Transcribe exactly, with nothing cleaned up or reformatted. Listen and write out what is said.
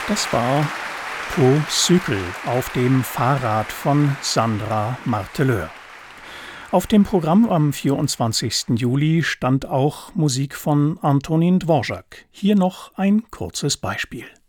Das war Pour Cycle auf dem Fahrrad von Sandra Marteleur. Auf dem Programm am vierundzwanzigsten Juli stand auch Musik von Antonin Dvorak. Hier noch ein kurzes Beispiel.